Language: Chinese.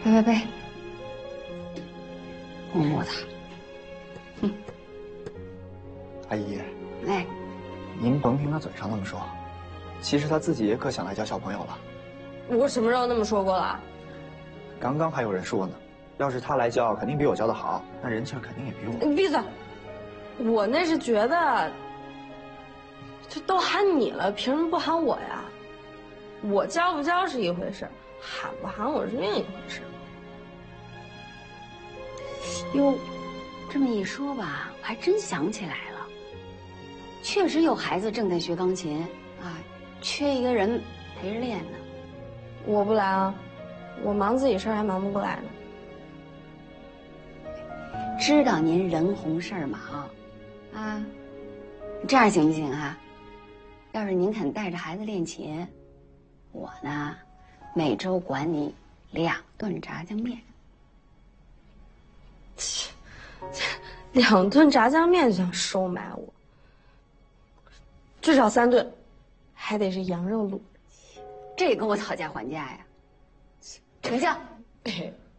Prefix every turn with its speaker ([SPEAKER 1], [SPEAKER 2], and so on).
[SPEAKER 1] 背，摸摸他。
[SPEAKER 2] 阿姨，
[SPEAKER 1] 哎，
[SPEAKER 2] 您甭听他嘴上那么说，其实他自己也可想来交小朋友了。
[SPEAKER 3] 我什么时候那么说过了？
[SPEAKER 2] 刚刚还有人说呢，要是他来教，肯定比我教的好，那人气肯定也比我。
[SPEAKER 3] 你闭嘴！我那是觉得，这都喊你了，凭什么不喊我呀？我教不教是一回事，喊不喊我是另一回事。
[SPEAKER 1] 哟，这么一说吧，我还真想起来了，确实有孩子正在学钢琴啊，缺一个人陪着练呢。
[SPEAKER 3] 我不来啊，我忙自己事儿还忙不过来呢。
[SPEAKER 1] 知道您人红事儿忙，啊，这样行不行啊？要是您肯带着孩子练琴，我呢，每周管你2顿炸酱面。
[SPEAKER 3] 2顿炸酱面就想收买我，至少3顿，还得是羊肉卤。
[SPEAKER 1] 这跟我讨价还价呀？成交。